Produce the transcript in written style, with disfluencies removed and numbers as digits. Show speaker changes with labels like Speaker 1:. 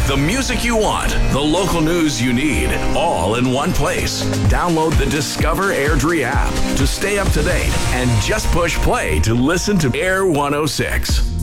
Speaker 1: The music you want, the local news you need, all in one place. Download the Discover Airdrie app to stay up to date and just push play to listen to Air 106.